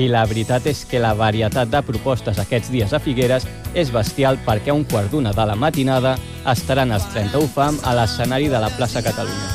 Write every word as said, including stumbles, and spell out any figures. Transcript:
I la veritat és que la varietat de propostes aquests dies a Figueres és bestial perquè a un quart d'una de la matinada estaran els trenta-u Fam a l'escenari de la plaça Catalunya.